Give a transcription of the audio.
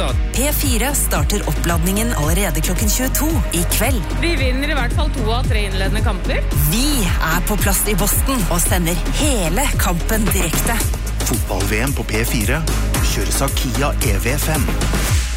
godt. P4 starter oppladningen allerede klokken 22 I kveld. Vi vinner I hvert fall 2 av 3 innledende kamper. Vi på plass I Boston og sender hele kampen direkte. Fotball-VM på P4 kjøres av Kia EV5.